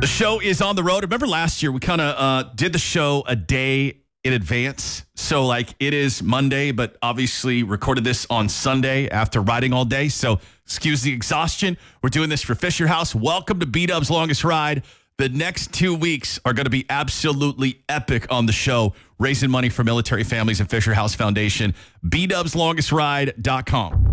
The show is on the road. Remember last year we kind of did the show a day in advance. So like it is Monday, but obviously recorded this on Sunday after riding all day. So excuse the exhaustion. We're doing this for Fisher House. Welcome to B-Dub's Longest Ride. The next 2 weeks are going to be absolutely epic on the show, raising money for military families and Fisher House Foundation. BDubsLongestRide.com.